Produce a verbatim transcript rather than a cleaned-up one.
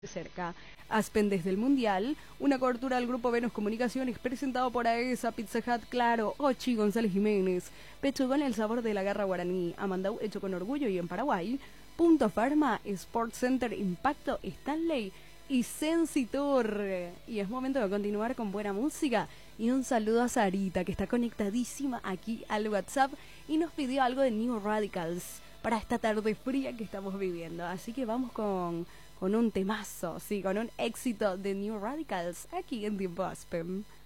cerca. Aspen desde el Mundial, una cobertura del Grupo Venus Comunicaciones presentado por AESA, Pizza Hut, Claro, Ochi, González Jiménez, Pecho con el sabor de la garra guaraní, Amandau hecho con orgullo y en Paraguay, Punto Pharma, Sports Center, Impacto, Stanley y Sensitor. Y es momento de continuar con buena música y un saludo a Sarita que está conectadísima aquí al WhatsApp y nos pidió algo de New Radicals para esta tarde fría que estamos viviendo. Así que vamos con, con un temazo, sí, con un éxito de New Radicals aquí en Tiempo Aspen.